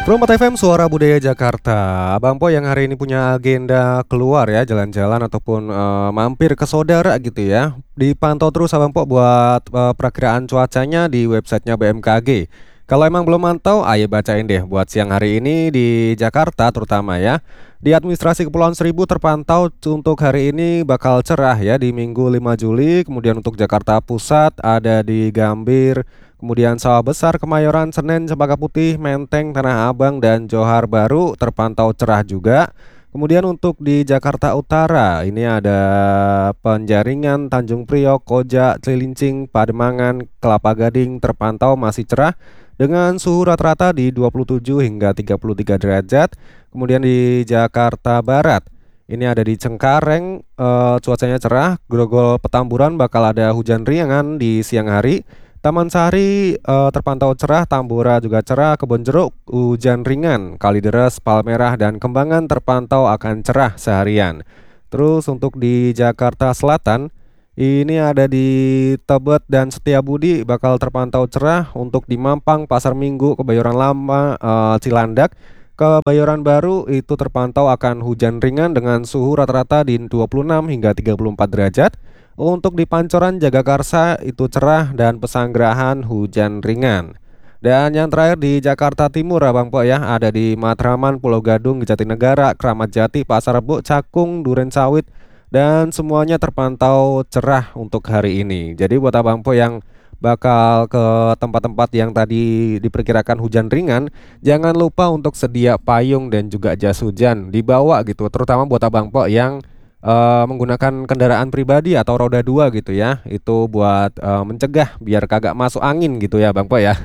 Rompat FM Suara Budaya Jakarta. Abang Po yang hari ini punya agenda keluar ya, jalan-jalan ataupun mampir ke saudara gitu ya. Dipantau terus Abang Po buat perakiraan cuacanya di websitenya BMKG. Kalau emang belum mantau, ayo bacain deh buat siang hari ini di Jakarta terutama ya. Di administrasi Kepulauan Seribu terpantau untuk hari ini bakal cerah ya di Minggu 5 Juli. Kemudian untuk Jakarta Pusat ada di Gambir, kemudian Sawah Besar, Kemayoran, Senen, Cempaka Putih, Menteng, Tanah Abang, dan Johar Baru terpantau cerah juga. Kemudian untuk di Jakarta Utara, ini ada Penjaringan, Tanjung Priok, Koja, Cilincing, Pademangan, Kelapa Gading terpantau masih cerah dengan suhu rata-rata di 27 hingga 33 derajat. Kemudian di Jakarta Barat, ini ada di Cengkareng, cuacanya cerah. Grogol Petamburan bakal ada hujan ringan di siang hari. Taman Sari terpantau cerah, Tambora juga cerah, Kebonjeruk hujan ringan, Kalideres, Palmerah, dan Kembangan terpantau akan cerah seharian. Terus untuk di Jakarta Selatan, ini ada di Tebet dan Setiabudi bakal terpantau cerah. Untuk di Mampang, Pasar Minggu, Kebayoran Lama, Cilandak, Kebayoran Baru itu terpantau akan hujan ringan dengan suhu rata-rata di 26 hingga 34 derajat. Untuk di Pancoran, Jagakarsa itu cerah dan Pesanggerahan hujan ringan. Dan yang terakhir di Jakarta Timur Abang Po ya, ada di Matraman, Pulau Gadung, Jatinegara, Kramat Jati, Pasar Rebo, Cakung, Duren Sawit, dan semuanya terpantau cerah untuk hari ini. Jadi buat Abang Po yang bakal ke tempat-tempat yang tadi diperkirakan hujan ringan, jangan lupa untuk sedia payung dan juga jas hujan dibawa gitu, terutama buat Abang Po yang menggunakan kendaraan pribadi atau roda dua gitu ya. Itu buat mencegah biar kagak masuk angin gitu ya Bang Po ya.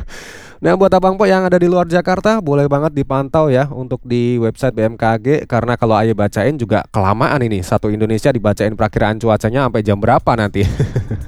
Nah buat Abang Po yang ada di luar Jakarta, boleh banget dipantau ya untuk di website BMKG. Karena kalau ayo bacain juga kelamaan ini, satu Indonesia dibacain perakiraan cuacanya sampai jam berapa nanti.